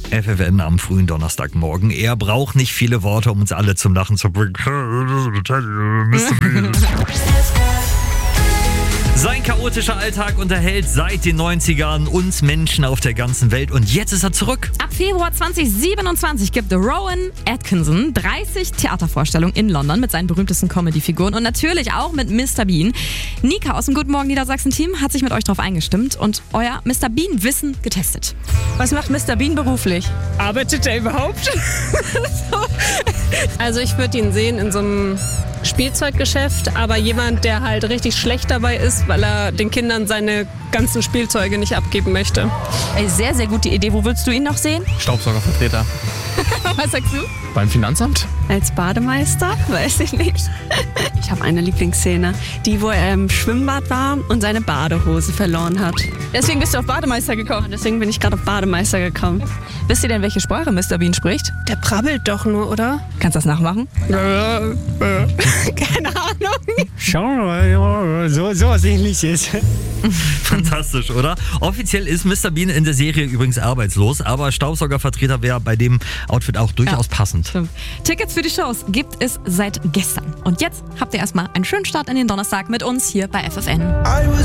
FFN am frühen Donnerstagmorgen. Er braucht nicht viele Worte, um uns alle zum Lachen zu bringen. Mr. Bean. Sein chaotischer Alltag unterhält seit den 90ern uns Menschen auf der ganzen Welt und jetzt ist er zurück. Ab Februar 2027 gibt Rowan Atkinson 30 Theatervorstellungen in London mit seinen berühmtesten Comedy-Figuren und natürlich auch mit Mr. Bean. Nika aus dem Guten Morgen Niedersachsen-Team hat sich mit euch drauf eingestimmt und euer Mr. Bean-Wissen getestet. Was macht Mr. Bean beruflich? Arbeitet er überhaupt? Also ich würde ihn sehen in so einem Spielzeuggeschäft, aber jemand, der halt richtig schlecht dabei ist, weil er den Kindern seine ganzen Spielzeuge nicht abgeben möchte. Ey, sehr, sehr gute Idee. Wo willst du ihn noch sehen? Staubsaugervertreter. Was sagst du? Beim Finanzamt? Als Bademeister? Weiß ich nicht. Ich habe eine Lieblingsszene, die, wo er im Schwimmbad war und seine Badehose verloren hat. Deswegen bist du auf Bademeister gekommen. Deswegen bin ich gerade auf Bademeister gekommen. Wisst ihr denn, welche Sprache Mr. Bean spricht? Der brabbelt doch nur, oder? Kannst du das nachmachen? Keine Ahnung. Schau, sowas ähnliches. Fantastisch, oder? Offiziell ist Mr. Bean in der Serie übrigens arbeitslos, aber Staubsaugervertreter wäre bei dem Outfit auch durchaus passend. Stimmt. Tickets für die Shows gibt es seit gestern. Und jetzt habt ihr erstmal einen schönen Start in den Donnerstag mit uns hier bei FFN.